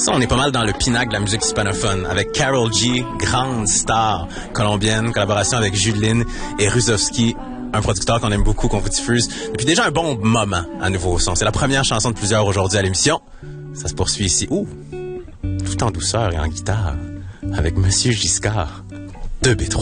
Ça, on est pas mal dans le pinacle de la musique hispanophone, avec Karol G, grande star colombienne, collaboration avec Judeline et Rusovski, un producteur qu'on aime beaucoup, qu'on vous diffuse depuis déjà un bon moment à Nouveau Son. C'est la première chanson de plusieurs aujourd'hui à l'émission. Ça se poursuit ici, tout en douceur et en guitare, avec Monsieur Giscard, 2B3.